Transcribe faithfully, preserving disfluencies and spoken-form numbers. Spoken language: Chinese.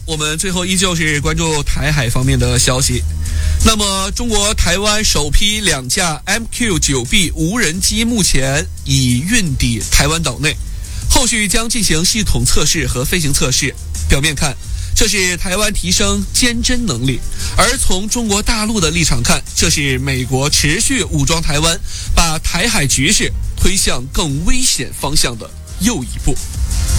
我们最后依旧是关注台海方面的消息。那么，中国台湾首批两架 M Q 九 B 无人机目前已运抵台湾岛内，后续将进行系统测试和飞行测试。表面看，这是台湾提升监侦能力，而从中国大陆的立场看，这是美国持续武装台湾，把台海局势推向更危险方向的又一步。